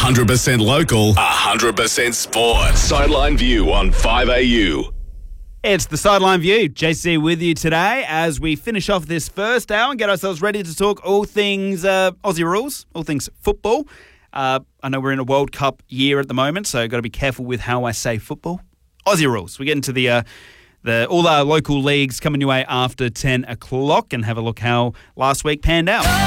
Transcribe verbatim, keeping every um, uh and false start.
hundred percent local, one hundred percent sport. Sideline View on five A U. It's the Sideline View. J C with you today as we finish off this first hour and get ourselves ready to talk all things uh, Aussie rules, all things football. Uh, I know we're in a World Cup year at the moment, so got to be careful with how I say football. Aussie rules. We get into the uh, the all our local leagues coming your way after ten o'clock and have a look how last week panned out.